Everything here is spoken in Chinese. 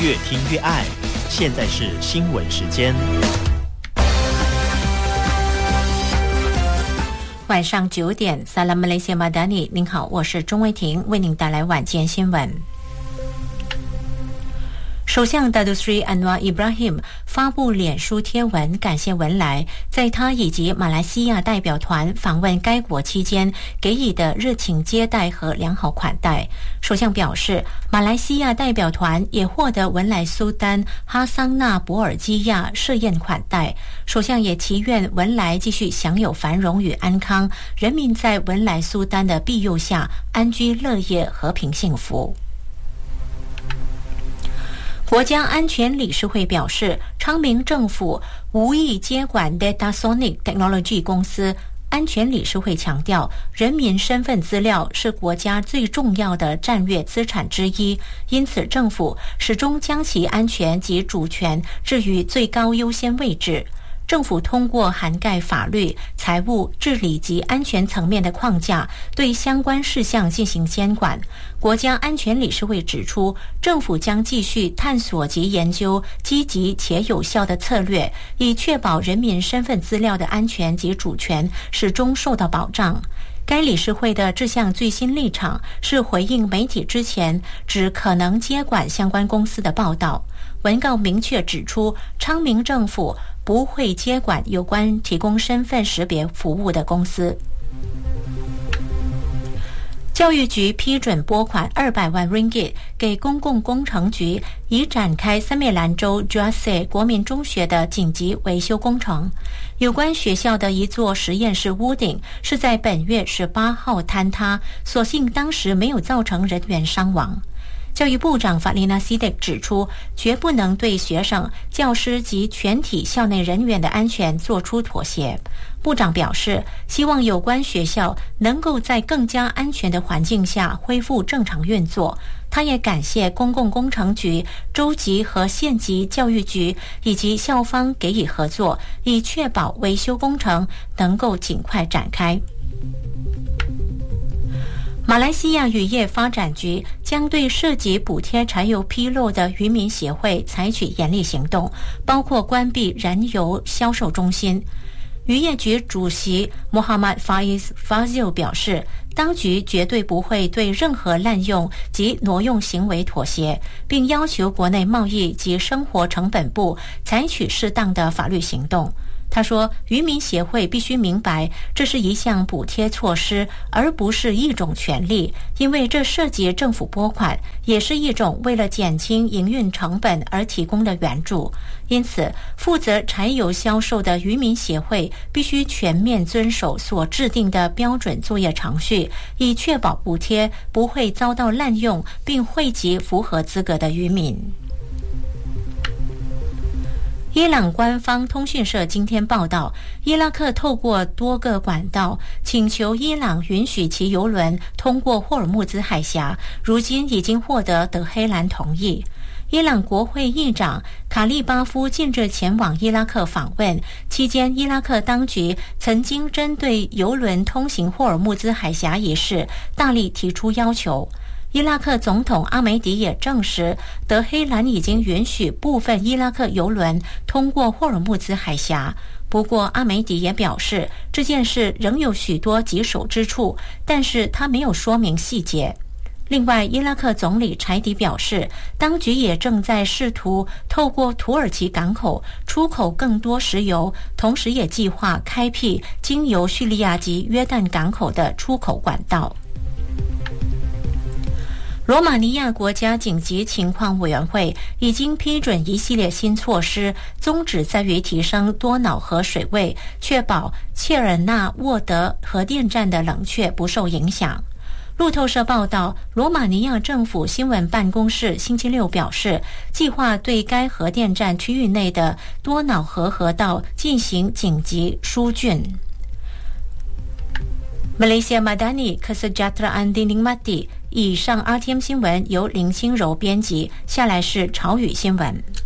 越听越爱。现在是新闻时间。 晚上9点，萨拉马雷西亚马达尼，您好，我是钟卫婷，为您带来晚间新闻。首相达杜斯里安瓦伊布拉希姆发布脸书贴文，感谢文莱在他以及马来西亚代表团访问该国期间给予的热情接待和良好款待。首相表示，马来西亚代表团也获得文莱苏丹哈桑纳博尔基亚设宴款待。首相也祈愿文莱继续享有繁荣与安康，人民在文莱苏丹的庇佑下安居乐业，和平幸福。国家安全理事会表示，昌明政府无意接管 Datasonic Technology 公司。安全理事会强调，人民身份资料是国家最重要的战略资产之一，因此政府始终将其安全及主权置于最高优先位置。政府通过涵盖法律、财务、治理及安全层面的框架，对相关事项进行监管。国家安全理事会指出，政府将继续探索及研究积极且有效的策略，以确保人民身份资料的安全及主权始终受到保障。该理事会的这项最新立场是回应媒体之前指可能接管相关公司的报道。文告明确指出，昌明政府不会接管有关提供身份识别服务的公司。教育局批准拨款200万 ringgit 给公共工程局，以展开三美兰州 Juase 国民中学的紧急维修工程。有关学校的一座实验室屋顶是在本月18号坍塌，所幸当时没有造成人员伤亡。教育部长法丽娜·西迪克指出，绝不能对学生、教师及全体校内人员的安全做出妥协。部长表示，希望有关学校能够在更加安全的环境下恢复正常运作。他也感谢公共工程局、州级和县级教育局以及校方给予合作，以确保维修工程能够尽快展开。马来西亚渔业发展局将对涉及补贴柴油披露的渔民协会采取严厉行动，包括关闭燃油销售中心。渔业局主席穆罕默德·法伊斯·法西尔表示，当局绝对不会对任何滥用及挪用行为妥协，并要求国内贸易及生活成本部采取适当的法律行动。他说，渔民协会必须明白，这是一项补贴措施，而不是一种权利，因为这涉及政府拨款，也是一种为了减轻营运成本而提供的援助。因此，负责柴油销售的渔民协会必须全面遵守所制定的标准作业程序，以确保补贴不会遭到滥用，并惠及符合资格的渔民。伊朗官方通讯社今天报道，伊拉克透过多个管道请求伊朗允许其油轮通过霍尔木兹海峡，如今已经获得德黑兰同意。伊朗国会议长卡利巴夫近日前往伊拉克访问，期间伊拉克当局曾经针对油轮通行霍尔木兹海峡一事大力提出要求。伊拉克总统阿梅迪也证实，德黑兰已经允许部分伊拉克油轮通过霍尔木兹海峡。不过，阿梅迪也表示，这件事仍有许多棘手之处，但是他没有说明细节。另外，伊拉克总理柴迪表示，当局也正在试图透过土耳其港口出口更多石油，同时也计划开辟经由叙利亚及约旦港口的出口管道。罗马尼亚国家紧急情况委员会已经批准一系列新措施，宗旨在于提升多瑙河水位，确保切尔纳沃德核电站的冷却不受影响。路透社报道，罗马尼亚政府新闻办公室星期六表示，计划对该核电站区域内的多瑙河河道进行紧急疏浚。Malaysia Madani Kesejahteraan Dinikmati。以上 RTM 新闻由林清柔编辑，下来是潮语新闻。